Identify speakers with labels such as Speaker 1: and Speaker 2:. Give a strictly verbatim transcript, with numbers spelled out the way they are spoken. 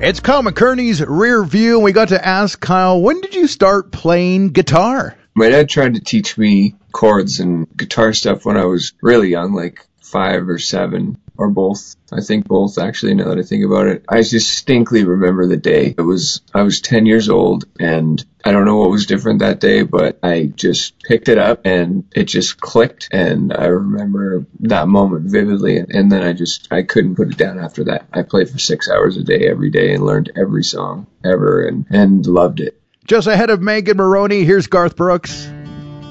Speaker 1: It's Kyle McKerney's Rear View, and we got to ask Kyle, when did you start playing guitar?
Speaker 2: My dad tried to teach me chords and guitar stuff when I was really young, like five or seven, or both. I think both, actually, now that I think about it. I distinctly remember the day. It was, I was ten years old, and I don't know what was different that day, but I just picked it up, and it just clicked, and I remember that moment vividly, and, and then I just, I couldn't put it down after that. I played for six hours a day every day and learned every song ever, and, and loved it.
Speaker 1: Just ahead of Megan Moroney, here's Garth Brooks.